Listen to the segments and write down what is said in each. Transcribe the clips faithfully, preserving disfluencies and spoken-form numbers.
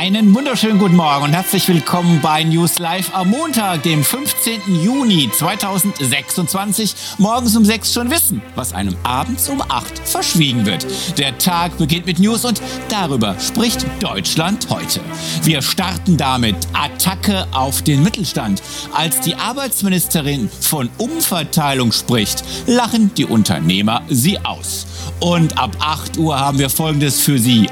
Einen wunderschönen guten Morgen und herzlich willkommen bei News Live am Montag, dem fünfzehnten Juni zweitausendsechsundzwanzig. Morgens um sechs schon wissen, was einem abends um acht verschwiegen wird. Der Tag beginnt mit News und darüber spricht Deutschland heute. Wir starten damit Attacke auf den Mittelstand. Als die Arbeitsministerin von Umverteilung spricht, lachen die Unternehmer sie aus. Und ab acht Uhr haben wir Folgendes für Sie.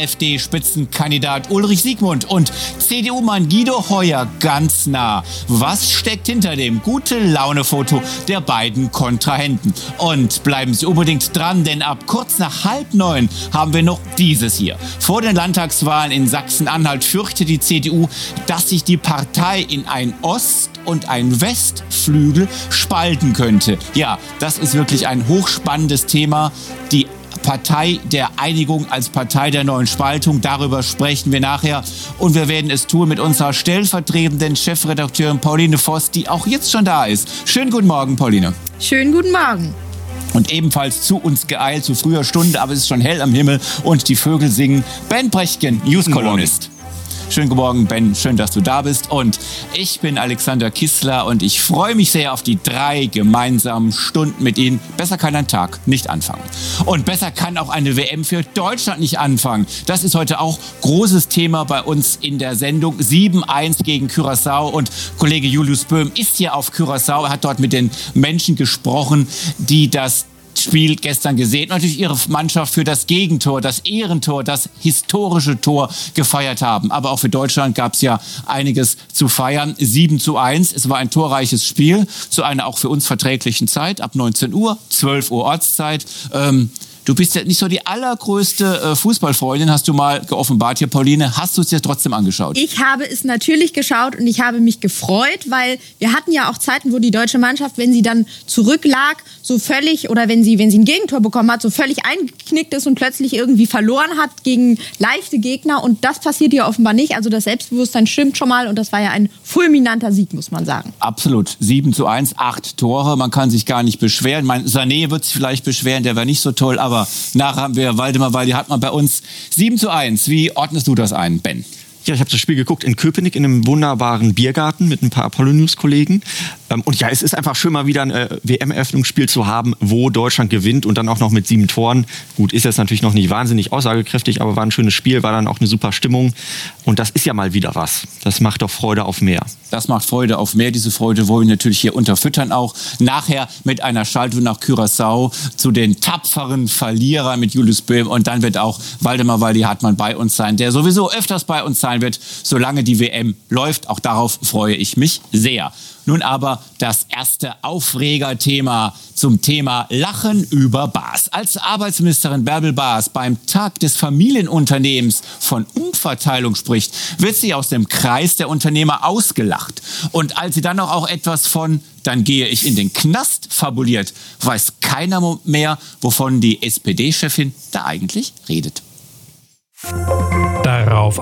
AfD-Spitzenkandidat Ulrich Siegmund und C D U-Mann Guido Heuer ganz nah. Was steckt hinter dem Gute-Laune-Foto der beiden Kontrahenten? Und bleiben Sie unbedingt dran, denn ab kurz nach halb neun haben wir noch dieses hier. Vor den Landtagswahlen in Sachsen-Anhalt fürchtet die C D U, dass sich die Partei in ein Ost- und ein Westflügel spalten könnte. Ja, das ist wirklich ein hochspannendes Thema. Die Partei der Einigung als Partei der neuen Spaltung. Darüber sprechen wir nachher. Und wir werden es tun mit unserer stellvertretenden Chefredakteurin Pauline Voss, die auch jetzt schon da ist. Schönen guten Morgen, Pauline. Schönen guten Morgen. Und ebenfalls zu uns geeilt, zu früher Stunde, aber es ist schon hell am Himmel und die Vögel singen. Ben Brechtgen, News-Kolumnist. Schönen guten Morgen, Ben. Schön, dass du da bist. Und ich bin Alexander Kissler und ich freue mich sehr auf die drei gemeinsamen Stunden mit Ihnen. Besser kann ein Tag nicht anfangen. Und besser kann auch eine W M für Deutschland nicht anfangen. Das ist heute auch großes Thema bei uns in der Sendung. sieben eins gegen Curaçao. Und Kollege Julius Böhm ist hier auf Curaçao. Er hat dort mit den Menschen gesprochen, die das Spiel gestern gesehen, natürlich ihre Mannschaft für das Gegentor, das Ehrentor, das historische Tor gefeiert haben. Aber auch für Deutschland gab es ja einiges zu feiern. sieben zu eins, es war ein torreiches Spiel zu einer auch für uns verträglichen Zeit, ab neunzehn Uhr, zwölf Uhr Ortszeit. Ähm, Du bist ja nicht so die allergrößte äh, Fußballfreundin, hast du mal geoffenbart hier, Pauline. Hast du es dir trotzdem angeschaut? Ich habe es natürlich geschaut und ich habe mich gefreut, weil wir hatten ja auch Zeiten, wo die deutsche Mannschaft, wenn sie dann zurücklag, so völlig, oder wenn sie, wenn sie ein Gegentor bekommen hat, so völlig eingeknickt ist und plötzlich irgendwie verloren hat gegen leichte Gegner. Und das passiert hier offenbar nicht. Also das Selbstbewusstsein stimmt schon mal und das war ja ein fulminanter Sieg, muss man sagen. Absolut. sieben zu eins, acht Tore. Man kann sich gar nicht beschweren. Mein Sané wird sich vielleicht beschweren, der war nicht so toll, aber nachher haben wir Waldemar Waldi hat man bei uns sieben zu eins. Wie ordnest du das ein, Ben? Ja, ich habe das Spiel geguckt in Köpenick in einem wunderbaren Biergarten mit ein paar Apollo-News-Kollegen. Und ja, es ist einfach schön, mal wieder ein äh, W M-Eröffnungsspiel zu haben, wo Deutschland gewinnt und dann auch noch mit sieben Toren. Gut, ist jetzt natürlich noch nicht wahnsinnig aussagekräftig, aber war ein schönes Spiel, war dann auch eine super Stimmung. Und das ist ja mal wieder was. Das macht doch Freude auf mehr. Das macht Freude auf mehr. Diese Freude wollen wir natürlich hier unterfüttern auch. Nachher mit einer Schaltung nach Curaçao zu den tapferen Verlierern mit Julius Böhm. Und dann wird auch Waldemar Waldi Hartmann bei uns sein, der sowieso öfters bei uns sein wird, solange die W M läuft. Auch darauf freue ich mich sehr. Nun aber das erste Aufregerthema zum Thema Lachen über Baas. Als Arbeitsministerin Bärbel Baas beim Tag des Familienunternehmens von Umverteilung spricht, wird sie aus dem Kreis der Unternehmer ausgelacht. Und als sie dann auch etwas von "dann gehe ich in den Knast" fabuliert, weiß keiner mehr, wovon die S P D-Chefin da eigentlich redet. Darauf